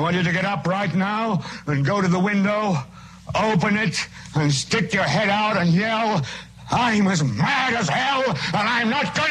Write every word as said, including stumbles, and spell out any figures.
want you to get up right now and go to the window, open it, and stick your head out and yell, I'm as mad as hell, and I'm not